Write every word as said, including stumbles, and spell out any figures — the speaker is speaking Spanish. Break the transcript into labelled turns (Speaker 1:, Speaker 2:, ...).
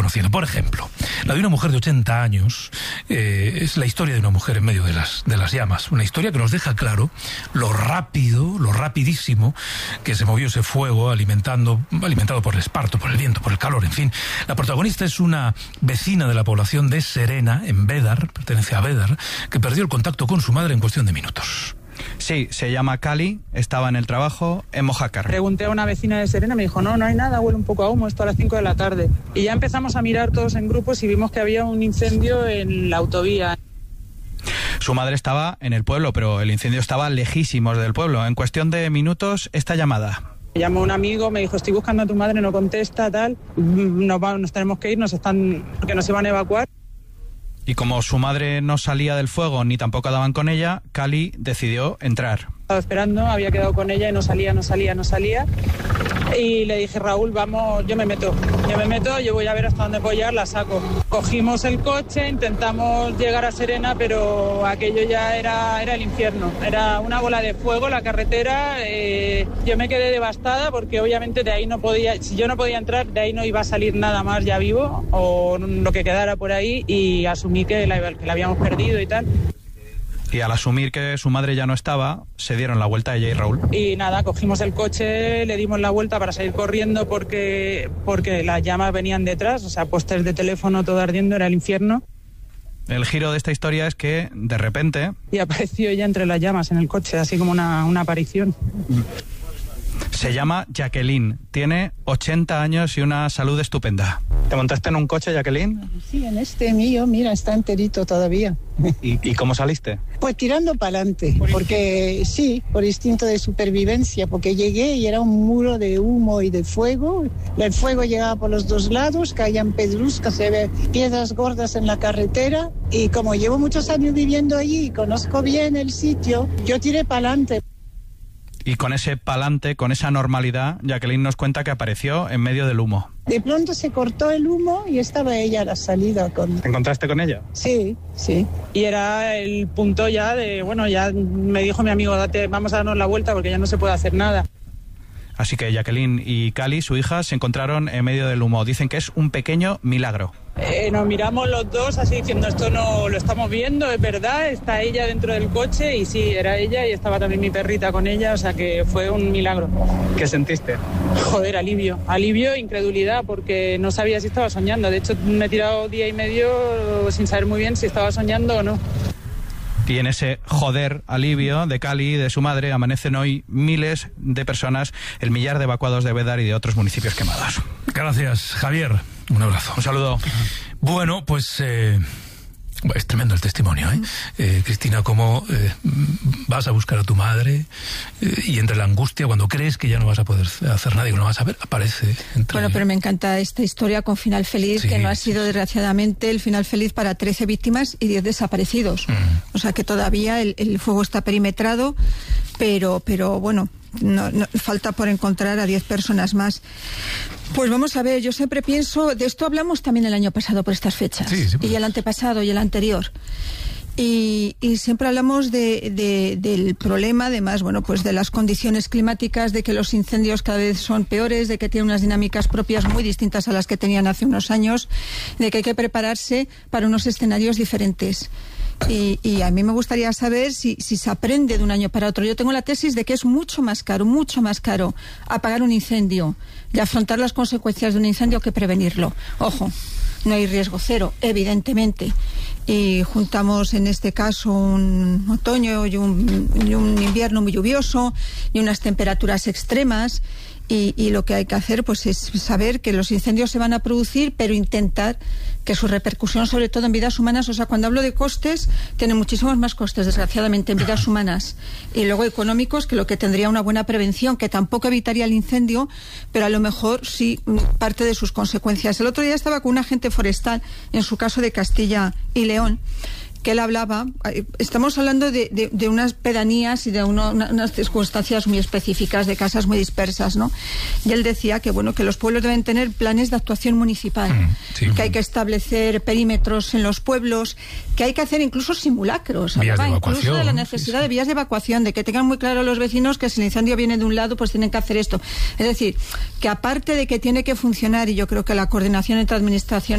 Speaker 1: conociendo. Por ejemplo, la de una mujer de ochenta años eh, es la historia de una mujer en medio de las, de las llamas. Una historia que nos deja claro lo rápido, lo rapidísimo que se movió ese fuego alimentando, alimentado por el esparto, por el viento, por el calor, en fin. La protagonista es una vecina de la población de Serena, en Bédar, pertenece a Bédar, que perdió el contacto con su madre en cuestión de minutos.
Speaker 2: Sí, se llama Cali, estaba en el trabajo en Mojácar.
Speaker 3: Pregunté a una vecina de Serena, me dijo, no, no hay nada, huele un poco a humo, esto a las cinco de la tarde. Y ya empezamos a mirar todos en grupos y vimos que había un incendio en la autovía.
Speaker 2: Su madre estaba en el pueblo, pero el incendio estaba lejísimos del pueblo. En cuestión de minutos, esta llamada.
Speaker 3: Me llamó un amigo, me dijo, estoy buscando a tu madre, no contesta, tal, nos, va, nos tenemos que ir, nos están, que nos iban a evacuar.
Speaker 2: Y como su madre no salía del fuego ni tampoco daban con ella, Cali decidió entrar.
Speaker 3: Estaba esperando, había quedado con ella y no salía, no salía, no salía. Y le dije, Raúl, vamos, yo me meto, yo me meto, yo voy a ver hasta dónde puedo llegar, la saco. Cogimos el coche, intentamos llegar a Serena, pero aquello ya era, era el infierno. Era una bola de fuego, la carretera. Eh, yo me quedé devastada porque obviamente de ahí no podía, si yo no podía entrar, de ahí no iba a salir nada más ya vivo o lo que quedara por ahí, y asumí que la, que la habíamos perdido y tal.
Speaker 2: Y al asumir que su madre ya no estaba, se dieron la vuelta ella y Raúl.
Speaker 3: Y nada, cogimos el coche, le dimos la vuelta para salir corriendo porque, porque las llamas venían detrás, o sea, postes de teléfono, todo ardiendo, era el infierno.
Speaker 2: El giro de esta historia es que, de repente...
Speaker 3: Y apareció ella entre las llamas en el coche, así como una, una aparición.
Speaker 2: Se llama Jacqueline, tiene ochenta años y una salud estupenda. ¿Te montaste en un coche, Jacqueline?
Speaker 4: Sí, en este mío, mira, está enterito todavía.
Speaker 2: ¿Y, y cómo saliste?
Speaker 4: Pues tirando para adelante, porque sí, por instinto de supervivencia, porque llegué y era un muro de humo y de fuego. El fuego llegaba por los dos lados, caían pedruscas, se ve piedras gordas en la carretera, y como llevo muchos años viviendo allí y conozco bien el sitio, yo tiré para adelante.
Speaker 2: Y con ese palante, con esa normalidad, Jacqueline nos cuenta que apareció en medio del humo.
Speaker 4: De pronto se cortó el humo y estaba ella a la salida. Con...
Speaker 2: ¿Te encontraste con ella?
Speaker 4: Sí, sí.
Speaker 3: Y era el punto ya de, bueno, ya me dijo mi amigo, date, vamos a darnos la vuelta porque ya no se puede hacer nada.
Speaker 2: Así que Jacqueline y Cali, su hija, se encontraron en medio del humo. Dicen que es un pequeño milagro.
Speaker 3: Eh, nos miramos los dos así diciendo, esto no lo estamos viendo, es verdad, está ella dentro del coche, y sí, era ella y estaba también mi perrita con ella, o sea que fue un milagro.
Speaker 2: ¿Qué sentiste?
Speaker 3: Joder, alivio, alivio, incredulidad, porque no sabía si estaba soñando. De hecho, me he tirado día y medio sin saber muy bien si estaba soñando o no.
Speaker 2: Y en ese joder alivio de Cali y de su madre amanecen hoy miles de personas, el millar de evacuados de Bédar y de otros municipios quemados.
Speaker 1: Gracias, Javier. Un abrazo.
Speaker 2: Un saludo.
Speaker 1: Bueno, pues eh, es tremendo el testimonio, ¿eh? eh Cristina, cómo eh, vas a buscar a tu madre eh, y entre la angustia, cuando crees que ya no vas a poder hacer nada y que no vas a ver, aparece. Entre...
Speaker 5: Bueno, pero me encanta esta historia con final feliz, sí, que no ha sido, desgraciadamente, el final feliz para trece víctimas y diez desaparecidos. Mm. O sea que todavía el, el fuego está perimetrado, pero, pero bueno... No, no, falta por encontrar a diez personas más. Pues vamos a ver, yo siempre pienso, de esto hablamos también el año pasado por estas fechas, sí, sí, pues. y el antepasado y el anterior. Y, y siempre hablamos de, de, del problema, además, bueno, pues de las condiciones climáticas, de que los incendios cada vez son peores, de que tienen unas dinámicas propias muy distintas a las que tenían hace unos años, de que hay que prepararse para unos escenarios diferentes. Y, y a mí me gustaría saber si, si se aprende de un año para otro. Yo tengo la tesis de que es mucho más caro, mucho más caro apagar un incendio y afrontar las consecuencias de un incendio que prevenirlo. Ojo, no hay riesgo cero, evidentemente. Y juntamos en este caso un otoño y un, y un invierno muy lluvioso y unas temperaturas extremas. Y, y lo que hay que hacer pues es saber que los incendios se van a producir, pero intentar que su repercusión, sobre todo en vidas humanas, o sea, cuando hablo de costes, tiene muchísimos más costes, desgraciadamente, en vidas humanas, y luego económicos, que lo que tendría una buena prevención, que tampoco evitaría el incendio, pero a lo mejor sí parte de sus consecuencias. El otro día estaba con un agente forestal, en su caso de Castilla y León, que él hablaba, estamos hablando de, de, de unas pedanías y de uno, una, unas circunstancias muy específicas, de casas muy dispersas, ¿no? Y él decía que, bueno, que los pueblos deben tener planes de actuación municipal, mm, sí. que hay que establecer perímetros en los pueblos, que hay que hacer incluso simulacros,
Speaker 1: vías
Speaker 5: hablaba
Speaker 1: de
Speaker 5: incluso de la necesidad sí, sí. de vías de evacuación, de que tengan muy claro los vecinos que si el incendio viene de un lado, pues tienen que hacer esto. Es decir, que aparte de que tiene que funcionar, y yo creo que la coordinación entre administraciones